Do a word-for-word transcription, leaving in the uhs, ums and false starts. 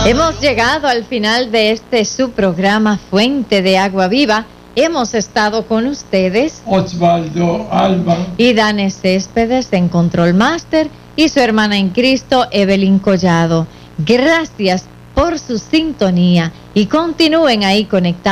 Hemos llegado al final de este su programa Fuente de Agua Viva. Hemos estado con ustedes Osvaldo Alba y Dane Céspedes en Control Master y su hermana en Cristo Evelyn Collado. Gracias por su sintonía y continúen ahí conectados.